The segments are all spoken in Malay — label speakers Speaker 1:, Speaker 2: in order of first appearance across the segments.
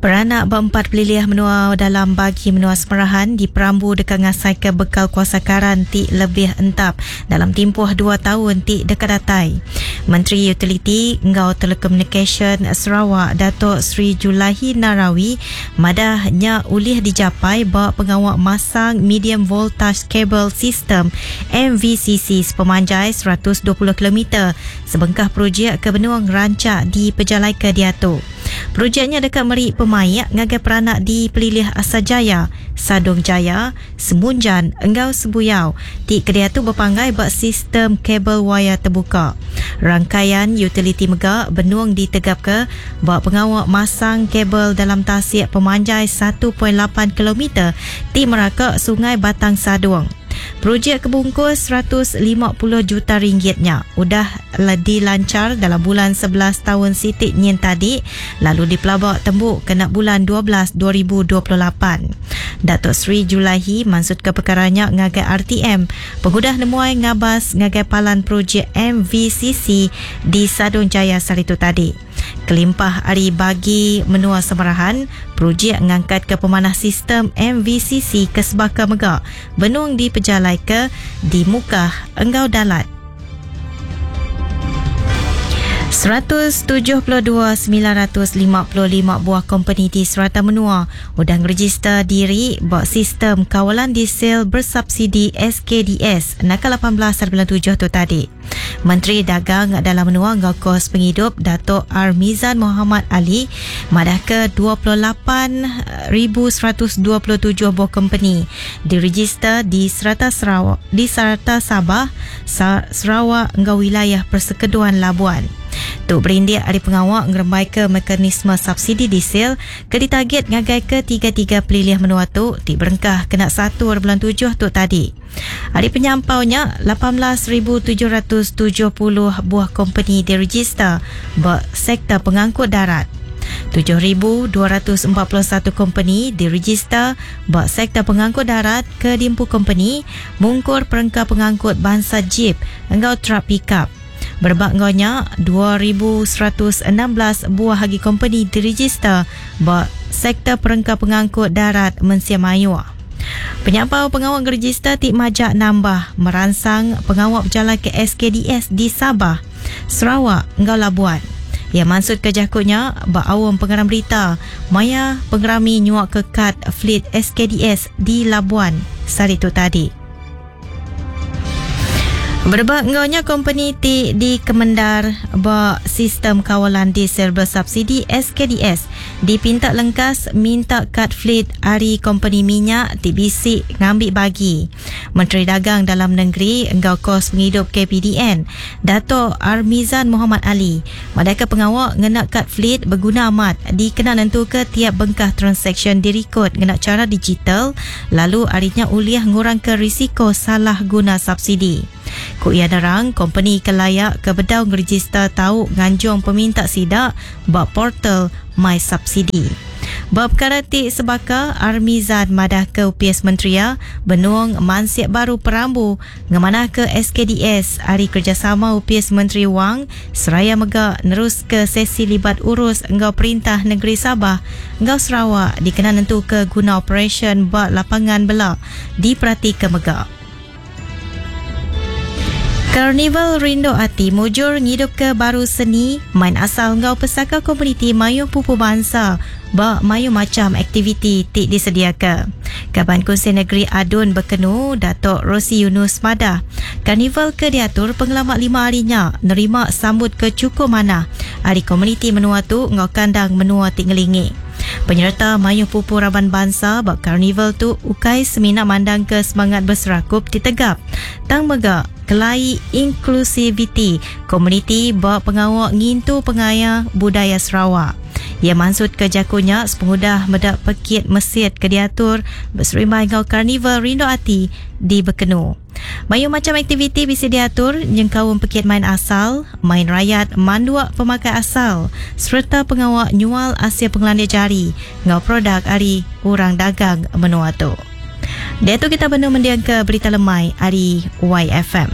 Speaker 1: Beranak berempat pelilih menua dalam bagi menua semerahan di Perambu dekat ngasai ke bekal kuasa karan ti lebih entap dalam tempoh 2 tahun ti dekat datai. Menteri Utiliti Ngau Telecommunication Sarawak Datuk Sri Julahi Narawi madahnya ulih dicapai bawa pengawak masang medium voltage cable system MVCC sepemanjai 120 km sebengkah projek ke benua rancak di Pejalai ke diatur. Projeknya dekat Merik Pemayak ngagai peranak di Pelilih Asajaya, Sadong Jaya, Semunjan, Enggau Sebuyau. Ti kedai tu berpanggai buat sistem kabel wayar terbuka. Rangkaian utiliti megak benuang ditegap ke buat pengawak masang kabel dalam tasik pemanjai 1.8 km ti merakak Sungai Batang Saduang. Projek kebungkus 150 juta ringgitnya udah dilancar dalam bulan 11 tahun sitik nyen tadi lalu dipelabak tembuk kena bulan 12 2028. Datuk Sri Julahi maksud ke perkaranya ngagai RTM pengudah nemuai ngabas ngagai palan projek MVCC di Sadong Jaya Saritu tadi. Kelimpah hari bagi menua semerahan, projek ngangkat ke pemanah sistem MVCC ke Sebaka Megak, benung di Pejalai ke di Mukah, Enggau Dalat. 172,955 buah company di Serata Menua udang register diri buat sistem kawalan diesel bersubsidi SKDS nakal 18.7 tu tadi. Menteri Dagang dalam Menua Ngakos Penghidup Datuk Armizan Muhammad Ali madah ke 28,127 buah company diregister di Serata Sarawak, di Serata Sabah, Sarawak Enggau Wilayah Persekeduan Labuan. Tuk berindik hari pengawak ngerembai ke mekanisme subsidi diesel ke ditarget ngagai ke 33 pelilih menua tu di berengkah kena 1.7 tu tadi. Hari penyampaunya 18,770 buah company diregister buat sektor pengangkut darat. 7,241 company diregister buat sektor pengangkut darat ke dimpu company mungkur perengkah pengangkut bangsa jeep engkau truck pickup. Berbanggonya 2,116 buah hagi company diregister buat sektor perengkah pengangkut darat Mensia Mayua. Penyampau pengawak register tik majak nambah merangsang pengawak berjalan ke SKDS di Sabah, Sarawak, Enggau Labuan. Yang maksud kejakutnya awam pengeram berita maya pengerami nyuak ke kad fleet SKDS di Labuan sari tu tadi. Berbanggonya company di Kemendar buat sistem kawalan diesel bersubsidi SKDS dipinta lengkas minta kad fleet hari company minyak TBC ngambil bagi. Menteri Dagang Dalam Negeri Enggau Kos Penghidup KPDN Datuk Armizan Muhammad Ali madaka pengawak ngena kad fleet berguna amat dikena nentu ke tiap bengkah transaction direkod ngena cara digital lalu harinya uliah ngurang ke risiko salah guna subsidi. Ku ia derang company kelayak ke bedau register tahu nganjung peminta sidak bab portal My Subsidi. Bab karati sebaka Armizan madah ke UPS Mentria benuang Mansiap Baru Perambu ngemanah ke SKDS hari kerjasama UPS Menteri Wang Seraya Megak nerus ke sesi libat urus Enggau Perintah Negeri Sabah Enggau Sarawak dikena nentu ke guna operation bab lapangan belak diperhati ke Megak. Karnival Rindu Hati mujur ngidup ke baru seni main asal Enggau Pesaka Komuniti Mayu Pupu Bangsa bak mayu macam aktiviti tik disediakan. Kaban Kunsi Negeri Adun berkenu Datuk Rosi Yunus madah Karnival ke diatur pengalamat 5 harinya nerima sambut ke cukup mana hari komuniti menua tu Enggau Kandang menua tik ngelingi. Penyerta Mayu Pupu Raban Bangsa bak karnival tu ukai semina mandang ke semangat berserakup ditegap tang megak kelai inklusiviti komuniti bak pengawak ngintu pengaya budaya Sarawak. Ia maksud ke jakunya sepengudah medak pekit mesit ke diatur berserimai Engkau Karnival Rindu Hati di Bekenu. Mayu macam aktiviti bisa diatur jengkauan pekit main asal, main rakyat, manduak pemakai asal serta pengawak nyual hasil pengelandia jari ngau produk hari orang dagang menua tu. Dia tu kita benar mendiang ke berita lemai hari YFM.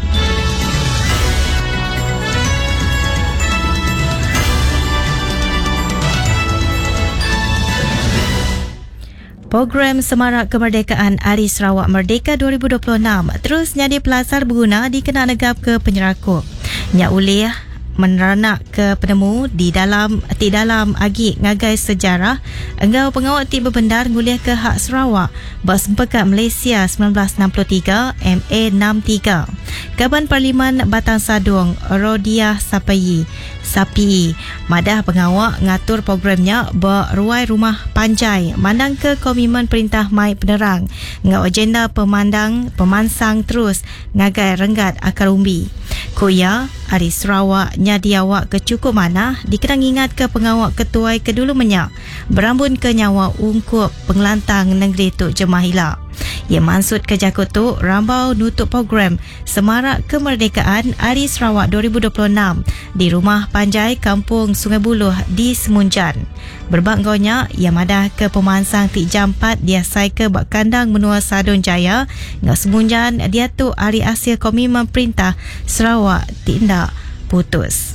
Speaker 1: Program Semarak Kemerdekaan Hari Sarawak Merdeka 2026 terus nyadi pelasar berguna dikena negap ke penyerakup. Nya ulih meneranak ke penemu di dalam agi ngagai sejarah enggau pengawak ti berbendar ngulih ke hak Sarawak bas Pekat Malaysia 1963 MA63. Kaban Parlimen Batang Sadung Rodia Sapi madah pengawak ngatur programnya beruai rumah panjai mandang ke komitmen perintah mai penerang ngau agenda pemansang terus ngagai renggat akar umbi. Koya Hari Sarawak nyadi awak kecukup mana dikenang ingat ke pengawak ketuai kedulu menyak berambun ke nyawa ungkup pengelantang negeri Tuk Jemahila. Ia maksud ke Jakut tu rambau nutup program Semarak Kemerdekaan Hari Sarawak 2026 di Rumah Panjai Kampung Sungai Buloh di Semunjan. Berbanggonya ia madah ke pemansang Tik Jampat dia sai ke bak kandang menua Sadun Jaya ngak Semunjan dia tu hari hasil komitmen perintah Sarawak tindak putus.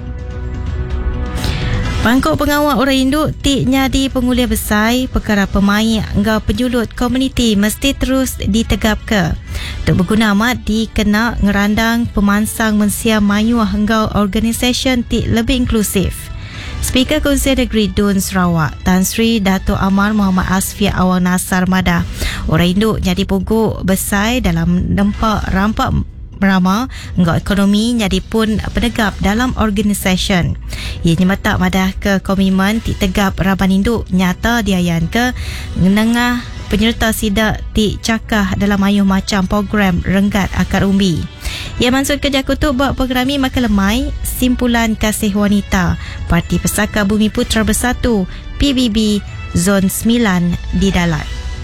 Speaker 1: Pangkok pengawak orang induk tik nyadi penguliah besar perkara pemain engkau penjulut komuniti mesti terus ditegap ke. Untuk berguna amat dikena ngerandang pemansang mensia mayuah engkau organisasi tik lebih inklusif. Speaker Konsil Negeri Dun Sarawak Tan Sri Dato' Amar Muhammad Asfiah Awang Nasar madah orang induk nyadi pogok besar dalam nempak rampak merama engkau ekonomi jadi pun penegap dalam organisasi. Ia nyemetak madah ke komitmen ti tegap raban induk nyata diayan ke nengah penyerta sidak ti cakah dalam ayuh macam program renggat akar umbi. Ia maksud ke Jakutuk buat programi makan lemai simpulan kasih wanita Parti Pesaka Bumi Putra Bersatu PBB Zon 9 di Dalat.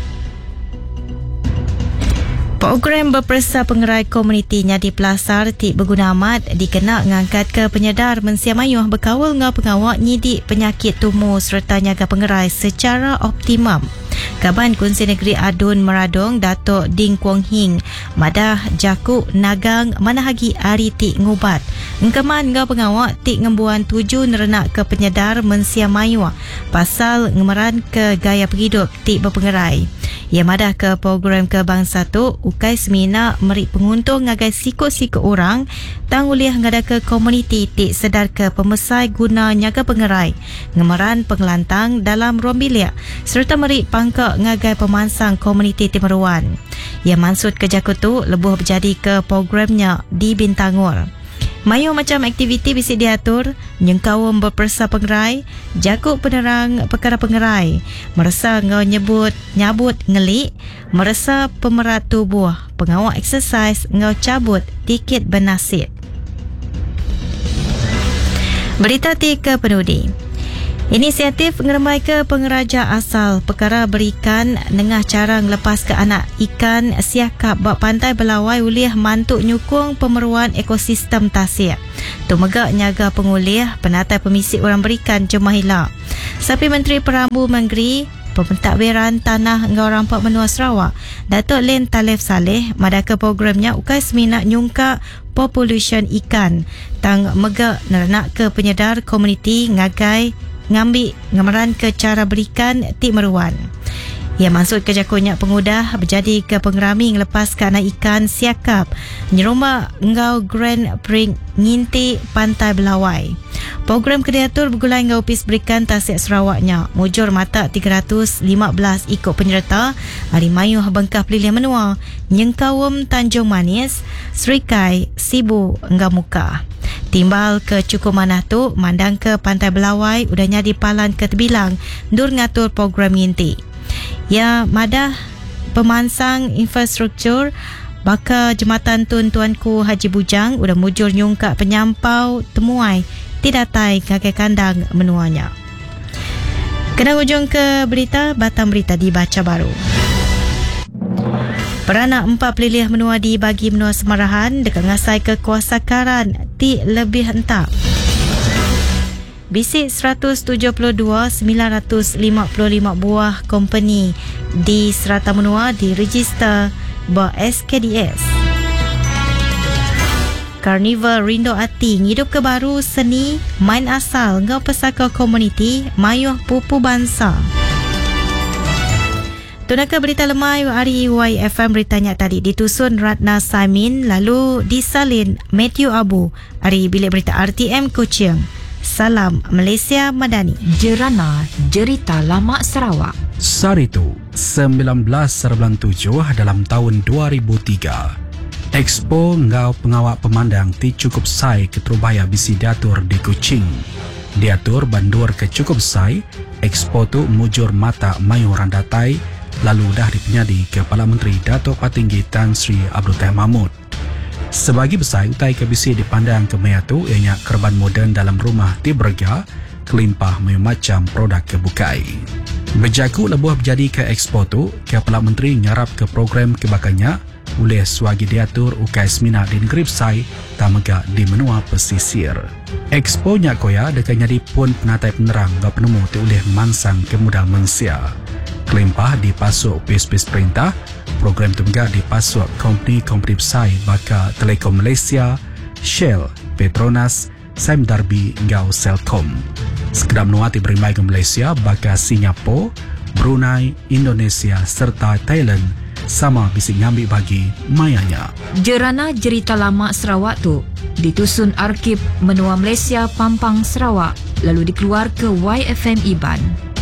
Speaker 1: Program berpersa pengerai komunitinya di Pelasar tik berguna amat dikena ngangkat ke penyedar mensia mayuh berkawal ngau pengawak nyidik penyakit tumor serta nyaga pengerai secara optimum. Kaban Konsil Negeri Adun Meradong Dato' Ding Kwong Hing madah Jakuk Nagang manahagi hari tik ngubat. Engkeman ngau pengawak tik ngembuan tuju nerenak ke penyedar mensia mayuh pasal ngemeran ke gaya penghidup tik berpengerai. Ia madah ke program kebangsa tu ukai semina merik penguntung ngagai sikut-sikut orang tanguliah ngada ke komuniti tik sedar ke pemesai guna nyaga pengerai ngemeran pengelantang dalam ruang bilik serta merik pangkak ngagai pemansang komuniti Timuruan. Ia maksud ke Jakut tu lebuh berjadi ke programnya di Bintangor. Mayu macam aktiviti bisi diatur, nyengkawum berpersa pengerai, Jakuk penerang perkara pengerai, merasa ngau nyabut ngelik, merasa pemerat tubuh, pengawal eksersis ngau cabut tiket bernasib. Berita ke penudi. Inisiatif ngeremai ke pengeraja asal perkara berikan nengah cara ngelepas ke anak ikan siakap bak pantai Belawai ulih mantuk nyukung pemeruan ekosistem tasik. Tu megak nyaga pengulih penatai pemisik orang berikan Jemahila. Sapi Menteri Perambu Menggeri Pentadbiran Tanah Ngau Rampak Menua Sarawak Datuk Len Talef Saleh madaka programnya ukai seminat nyungka population ikan tang megak nerenak ke penyedar komuniti ngagai ngambil ngameran ke cara berikan tik meruan. Ia maksud ke jakunya pengudah berjadi ke pengerami ngelepas ke anak ikan siakap nyerumah ngau Grand Prix nginti pantai Belawai. Program kediatur bergulai ngau pis berikan tasik Sarawaknya mujur mata 315 ikut penyerta hari mayuh bengkah pelilih menua Nyengkawum Tanjung Manis Serikai Sibu ngau muka. Timbal ke cukup manah tu mandang ke pantai Belawai udahnya dipalan ke terbilang dur ngatur program nginti. Ya madah pemansang infrastruktur baka Jematan Tun Tuanku Haji Bujang udah mujur nyungkak penyampau temuai tidatai kakek kandang menuanya. Kena ujung ke berita batang berita dibaca baru. Peranak 4 pelilih menua dibagi menua Semarahan dekat ngasai ke kuasa karan ti lebih hentak. Bisik 172,955 buah company di serata menua diregister SKDS. Carnival Rindo Ati ngidup ke baru seni main asal ngau pesaka komuniti mayuh pupu bangsa. Tunaka berita lemai hari YFM beritanya tadi ditusun Ratna Samin lalu disalin Matthew Abu hari bilik berita RTM Kuching. Salam Malaysia Madani.
Speaker 2: Jerana Jerita Lama Sarawak.
Speaker 3: Saritu 19/7 dalam tahun 2003. Expo Ngau Pengawak Pemandang ti cukup sai ke Terubaya bisi diatur di Kuching. Diatur bandur ke cukup sai, Expo tu mujur mata mayu randatai lalu dah dipenyadi Kepala Menteri Datuk Patinggi Tan Sri Abdul Tahir Mahmud. Sebagi besar utai ke bisi dipandang ke maya tu ianya kerban moden dalam rumah di berga kelimpah macam produk kebukai. Berjaku lebuh berjadi ke Expo tu, Kepala Menteri ngarap ke program kebakannya oleh suagi diatur ukai semina di negeri Besai tamega di menua pesisir. Expo Nyak Koya dekat jadi pun penatai penerang dan penemu ti oleh mansang kemudal Malaysia. Kelimpah dipasuk pes-pes perintah, program tu juga dipasuk kompeni-kompeni Besai baka Telekom Malaysia, Shell, Petronas, Sime Darby hingga Celcom. Sekedar menua ti berimai ke Malaysia baka Singapura, Brunei, Indonesia serta Thailand sama bising ngambil bagi mayanya.
Speaker 2: Jerana Jerita Lama Sarawak tu ditusun Arkib Menua Malaysia Pampang Sarawak lalu dikeluar ke YFM Iban.